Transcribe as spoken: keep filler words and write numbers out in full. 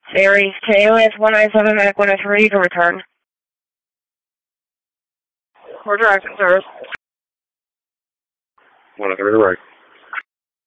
Series two is one nine seven Medic one oh three to return. We're directing service. one oh three to right.